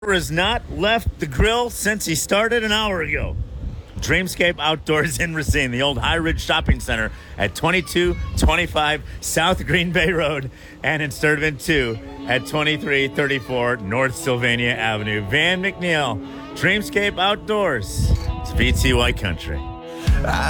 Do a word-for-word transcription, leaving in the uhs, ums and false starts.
has not left the grill since he started an hour ago. Dreamscape Outdoors in Racine, the old High Ridge Shopping Center at twenty-two twenty-five South Green Bay Road, and in Sturtevant two at twenty-three thirty-four North Sylvania Avenue. Van McNeil, Dreamscape Outdoors. It's V T Y Country. I